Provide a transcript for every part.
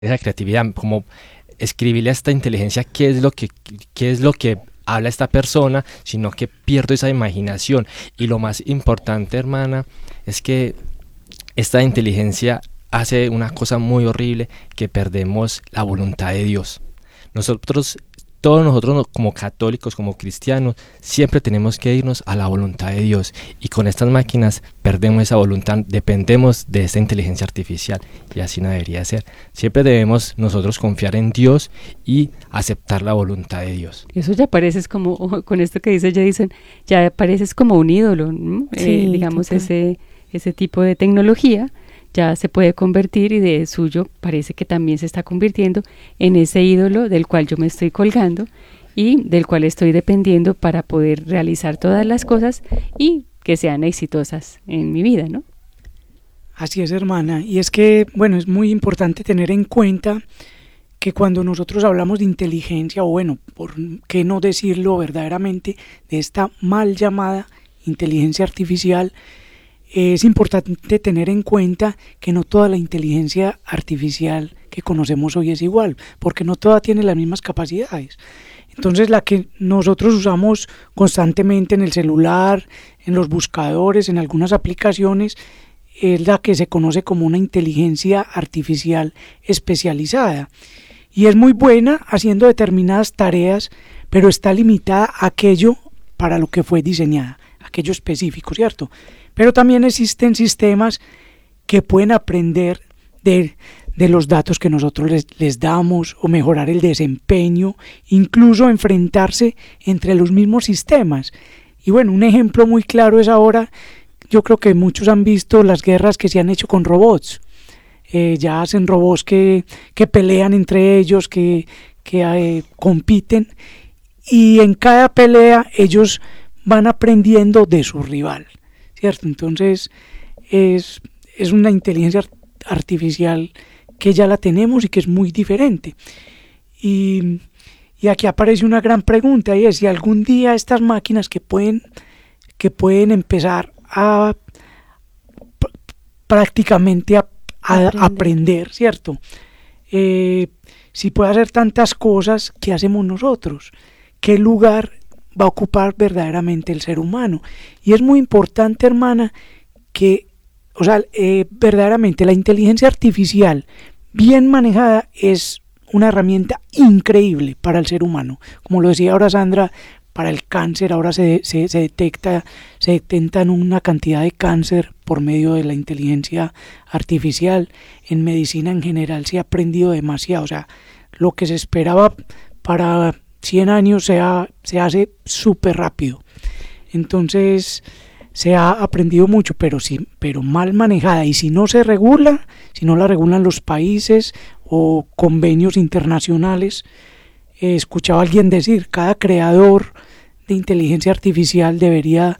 esa creatividad, como escribirle a esta inteligencia qué es lo que habla esta persona, sino que pierdo esa imaginación. Y lo más importante, hermana, es que esta inteligencia hace una cosa muy horrible, que perdemos la voluntad de Dios. Todos nosotros como católicos, como cristianos, siempre tenemos que irnos a la voluntad de Dios, y con estas máquinas perdemos esa voluntad, dependemos de esta inteligencia artificial, y así no debería ser. Siempre debemos nosotros confiar en Dios y aceptar la voluntad de Dios. Eso ya pareces como, con esto que dice Jason, ya pareces como un ídolo, ¿no? Sí, digamos, total. ese tipo de tecnología ya se puede convertir, y de suyo parece que también se está convirtiendo en ese ídolo del cual yo me estoy colgando y del cual estoy dependiendo para poder realizar todas las cosas y que sean exitosas en mi vida, ¿no? Así es, hermana. Y es que, bueno, es muy importante tener en cuenta que cuando nosotros hablamos de inteligencia, o bueno, por qué no decirlo verdaderamente, de esta mal llamada inteligencia artificial, es importante tener en cuenta que no toda la inteligencia artificial que conocemos hoy es igual, porque no toda tiene las mismas capacidades. Entonces, la que nosotros usamos constantemente en el celular, en los buscadores, en algunas aplicaciones, es la que se conoce como una inteligencia artificial especializada. Y es muy buena haciendo determinadas tareas, pero está limitada a aquello para lo que fue diseñada, aquello específico, ¿cierto? Pero también existen sistemas que pueden aprender de los datos que nosotros les damos, o mejorar el desempeño, incluso enfrentarse entre los mismos sistemas. Y bueno, un ejemplo muy claro es ahora, yo creo que muchos han visto las guerras que se han hecho con robots. Ya hacen robots que pelean entre ellos, que compiten, y en cada pelea ellos van aprendiendo de su rival, ¿cierto? Entonces es una inteligencia artificial que ya la tenemos y que es muy diferente. Y aquí aparece una gran pregunta, y es si algún día estas máquinas que pueden empezar a prácticamente a aprender, ¿cierto? Si puede hacer tantas cosas, ¿qué hacemos nosotros? ¿Qué lugar va a ocupar verdaderamente el ser humano? Y es muy importante, hermana, que, verdaderamente la inteligencia artificial bien manejada es una herramienta increíble para el ser humano. Como lo decía ahora Sandra, para el cáncer ahora se detectan una cantidad de cáncer por medio de la inteligencia artificial. En medicina en general se ha aprendido demasiado, o sea, lo que se esperaba para 100 años se hace súper rápido. Entonces se ha aprendido mucho, pero mal manejada, y si no se regula, si no la regulan los países o convenios internacionales. Escuchaba a alguien decir, cada creador de inteligencia artificial debería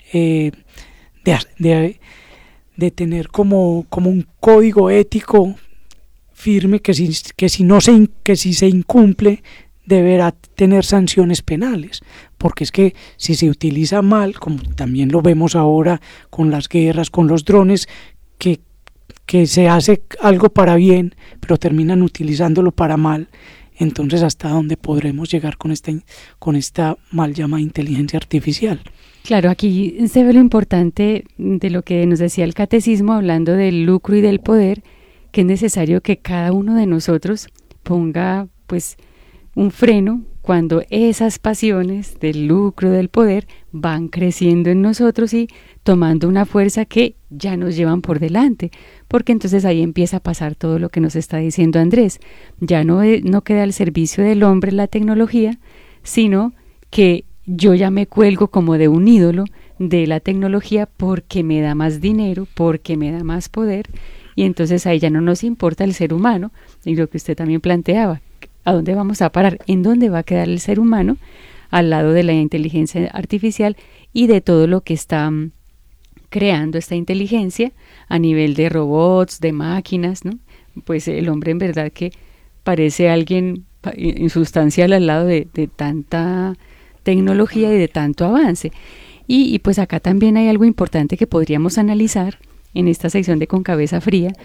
de tener como un código ético firme, que si se incumple deberá tener sanciones penales, porque es que si se utiliza mal, como también lo vemos ahora con las guerras, con los drones, que se hace algo para bien, pero terminan utilizándolo para mal. Entonces, ¿hasta dónde podremos llegar con esta mal llamada inteligencia artificial? Claro, aquí se ve lo importante de lo que nos decía el catecismo, hablando del lucro y del poder, que es necesario que cada uno de nosotros ponga pues un freno cuando esas pasiones del lucro, del poder, van creciendo en nosotros y tomando una fuerza que ya nos llevan por delante, porque entonces ahí empieza a pasar todo lo que nos está diciendo Andrés. Ya no queda al servicio del hombre la tecnología, sino que yo ya me cuelgo como de un ídolo de la tecnología porque me da más dinero, porque me da más poder, y entonces ahí ya no nos importa el ser humano, y lo que usted también planteaba, ¿a dónde vamos a parar? ¿En dónde va a quedar el ser humano al lado de la inteligencia artificial y de todo lo que está creando esta inteligencia a nivel de robots, de máquinas, ¿no? Pues el hombre en verdad que parece alguien insustancial al lado de tanta tecnología y de tanto avance. Y pues acá también hay algo importante que podríamos analizar en esta sección de Con Cabeza Fría,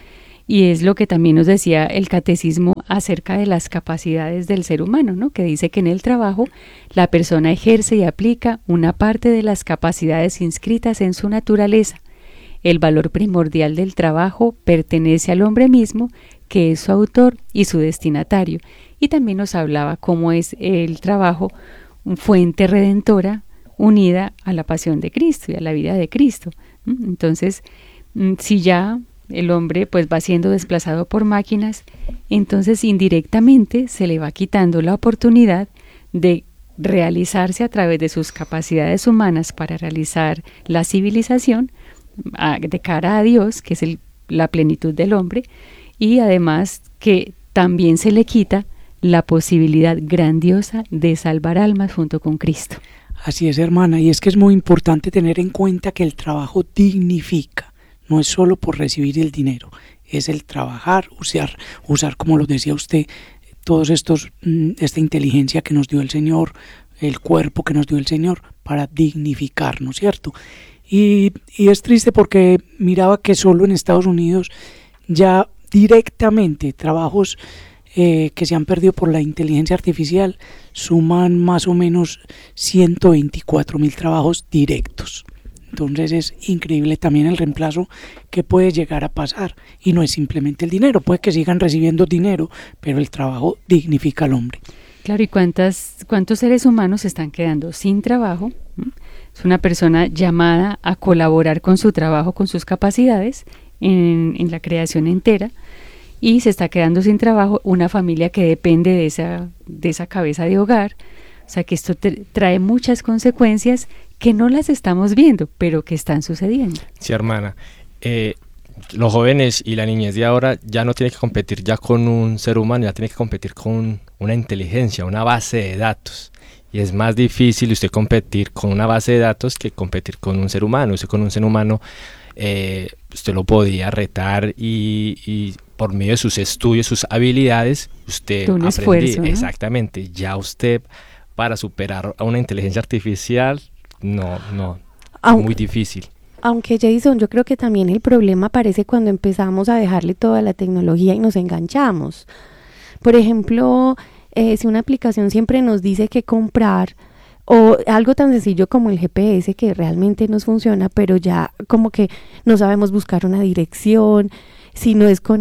Y es lo que también nos decía el catecismo acerca de las capacidades del ser humano, ¿no? Que dice que en el trabajo la persona ejerce y aplica una parte de las capacidades inscritas en su naturaleza. El valor primordial del trabajo pertenece al hombre mismo, que es su autor y su destinatario. Y también nos hablaba cómo es el trabajo fuente redentora unida a la pasión de Cristo y a la vida de Cristo. Entonces, si ya el hombre pues va siendo desplazado por máquinas, entonces indirectamente se le va quitando la oportunidad de realizarse a través de sus capacidades humanas para realizar la civilización de cara a Dios, que es la plenitud del hombre, y además que también se le quita la posibilidad grandiosa de salvar almas junto con Cristo. Así es, hermana, y es que es muy importante tener en cuenta que el trabajo dignifica. No es solo por recibir el dinero, es el trabajar, usar como lo decía usted, todos esta inteligencia que nos dio el Señor, el cuerpo que nos dio el Señor para dignificarnos, ¿cierto? Y es triste porque miraba que solo en Estados Unidos ya directamente trabajos que se han perdido por la inteligencia artificial suman más o menos 124,000 trabajos directos. Entonces es increíble también el reemplazo que puede llegar a pasar. Y no es simplemente el dinero, puede que sigan recibiendo dinero, pero el trabajo dignifica al hombre. Claro, ¿y cuántos seres humanos están quedando sin trabajo? Es una persona llamada a colaborar con su trabajo, con sus capacidades en la creación entera, y se está quedando sin trabajo una familia que depende de esa cabeza de hogar. O sea que esto trae muchas consecuencias que no las estamos viendo, pero que están sucediendo. Sí, hermana. Los jóvenes y la niñez de ahora ya no tienen que competir ya con un ser humano, ya tienen que competir con una inteligencia, una base de datos. Y es más difícil usted competir con una base de datos que competir con un ser humano. Usted con un ser humano, usted lo podía retar y por medio de sus estudios, sus habilidades, usted aprendía. Esfuerzo, ¿no? Exactamente. Ya usted, para superar a una inteligencia artificial, no, muy difícil. Aunque Jason, yo creo que también el problema aparece cuando empezamos a dejarle toda la tecnología y nos enganchamos. Por ejemplo, si una aplicación siempre nos dice qué comprar, o algo tan sencillo como el GPS que realmente nos funciona, pero ya como que no sabemos buscar una dirección, si no es con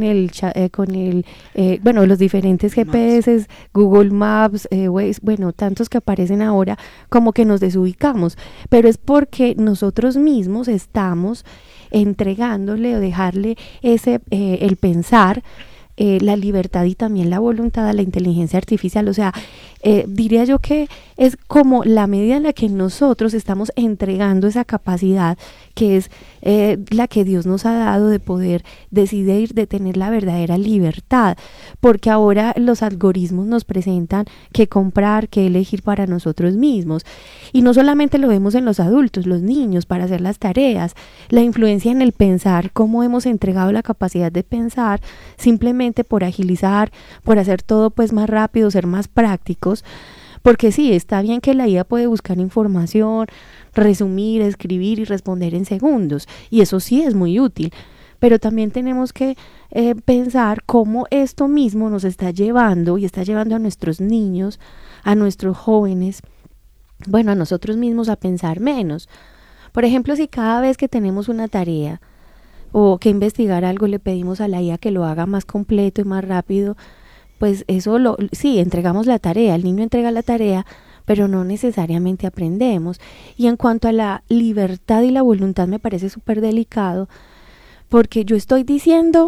los diferentes GPS, Google Maps, Waze, tantos que aparecen ahora, como que nos desubicamos, pero es porque nosotros mismos estamos entregándole o dejarle el pensar, la libertad y también la voluntad a la inteligencia artificial. O sea, diría yo que es como la medida en la que nosotros estamos entregando esa capacidad que es la que Dios nos ha dado de poder decidir, de tener la verdadera libertad, porque ahora los algoritmos nos presentan qué comprar, qué elegir para nosotros mismos, y no solamente lo vemos en los adultos, los niños para hacer las tareas, la influencia en el pensar, cómo hemos entregado la capacidad de pensar simplemente por agilizar, por hacer todo pues más rápido, ser más prácticos. Porque sí, está bien que la IA puede buscar información, resumir, escribir y responder en segundos, y eso sí es muy útil, pero también tenemos que pensar cómo esto mismo nos está llevando y está llevando a nuestros niños, a nuestros jóvenes, a nosotros mismos a pensar menos. Por ejemplo, si cada vez que tenemos una tarea o que investigar algo le pedimos a la IA que lo haga más completo y más rápido, pues eso sí, entregamos la tarea, el niño entrega la tarea, pero no necesariamente aprendemos. Y en cuanto a la libertad y la voluntad me parece súper delicado, porque yo estoy decidiendo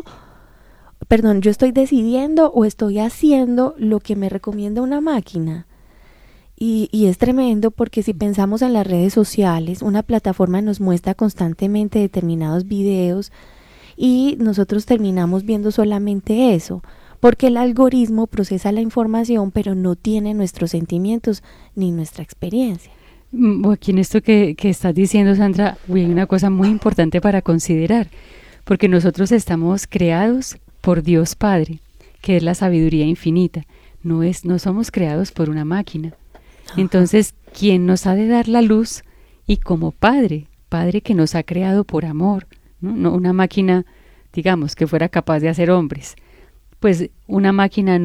o estoy haciendo lo que me recomienda una máquina. Y es tremendo porque si pensamos en las redes sociales, una plataforma nos muestra constantemente determinados videos y nosotros terminamos viendo solamente eso, porque el algoritmo procesa la información pero no tiene nuestros sentimientos ni nuestra experiencia. Aquí en esto que estás diciendo, Sandra, hay una cosa muy importante para considerar, porque nosotros estamos creados por Dios Padre, que es la sabiduría infinita, no somos creados por una máquina. Entonces, ¿quién nos ha de dar la luz? Y como Padre que nos ha creado por amor, ¿no? No una máquina digamos, que fuera capaz de hacer hombres. Pues una máquina